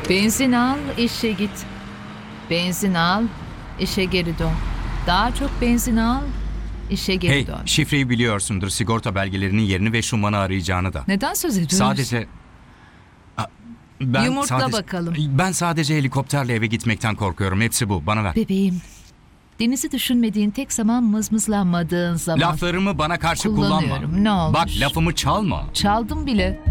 Benzin al, işe git. Benzin al, işe geri dön. Daha çok benzin al, işe geri Hey, dön. şifreyi biliyorsundur. Sigorta belgelerinin yerini ve Şuman'ı arayacağını da. Neden söz ediyorsun? Sadece... Ben Yumurtla bakalım. Ben sadece helikopterle eve gitmekten korkuyorum. Hepsi bu. Bana ver. Bebeğim, Deniz'i düşünmediğin tek zaman mızmızlanmadığın zaman. Laflarımı bana karşı kullanma. Kullanıyorum, ne olmuş? Bak, lafımı çalma. Çaldım bile.